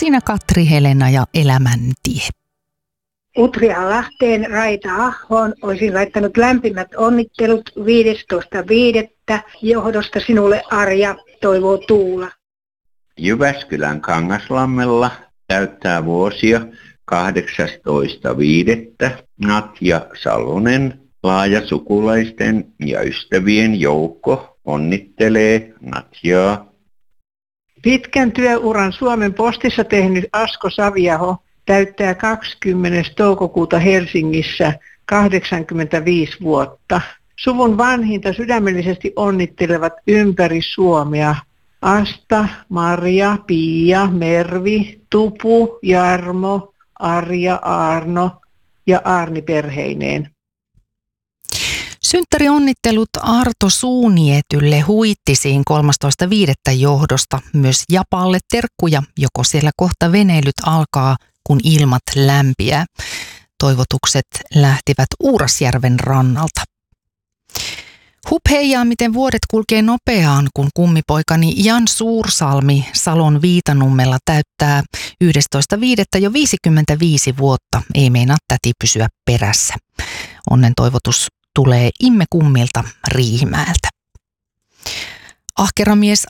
siinä Katri, Helena ja Elämäntie. Utriaan Lahteen Raita Ahoon olisin laittanut lämpimät onnittelut 15.5. johdosta sinulle Arja, toivoo Tuula. Jyväskylän Kangaslammella täyttää vuosia 18.5. Natja Salonen, laaja sukulaisten ja ystävien joukko onnittelee Natjaa. Pitkän työuran Suomen Postissa tehnyt Asko Saviaho täyttää 20. toukokuuta Helsingissä 85 vuotta. Suvun vanhinta sydämellisesti onnittelevat ympäri Suomea Asta, Maria, Pia, Mervi, Tupu, Jarmo, Arja, Arno ja Aarni perheineen. Synttärionnittelut Arto Suunietylle Huittisiin 13.5. johdosta. Myös Japalle terkkuja, joko siellä kohta veneilyt alkaa, kun ilmat lämpiää. Toivotukset lähtivät Uurasjärven rannalta. Hup heijaa, miten vuodet kulkee nopeaan, kun kummipoikani Jan Suursalmi Salon Viitanummella täyttää 11.5. jo 55 vuotta. Ei meinaa täti pysyä perässä. Onnen toivotus tulee Imme Kummilta Riihimäeltä. Ahkera mies